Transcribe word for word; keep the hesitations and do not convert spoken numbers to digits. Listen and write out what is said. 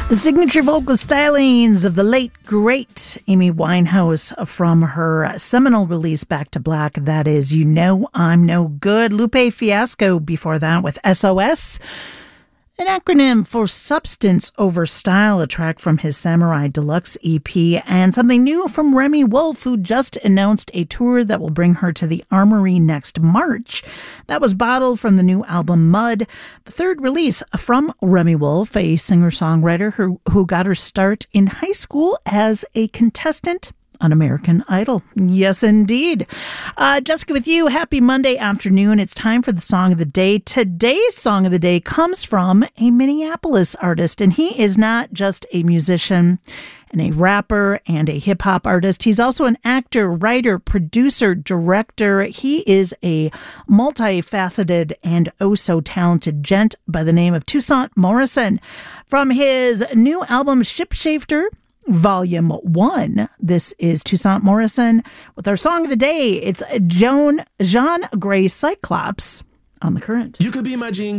The signature vocal stylings of the late, great Amy Winehouse from her seminal release Back to Black, that is You Know I'm No Good. Lupe Fiasco before that with S O S, an acronym for Substance Over Style, a track from his Samurai Deluxe E P, and something new from Remi Wolf, who just announced a tour that will bring her to the Armory next March. That was Bottle from the new album Mud, the third release from Remi Wolf, a singer-songwriter who, who got her start in high school as a contestant on American Idol. Yes, indeed. Uh, Jessica with you. Happy Monday afternoon. It's time for the Song of the Day. Today's Song of the Day comes from a Minneapolis artist, and he is not just a musician and a rapper and a hip-hop artist. He's also an actor, writer, producer, director. He is a multifaceted and oh-so-talented gent by the name of Toussaint Morrison. From his new album, Shipshifter, Volume one. This is Toussaint Morrison with our song of the day. It's Joan, Jean Grey Cyclops on The Current. You could be my Jean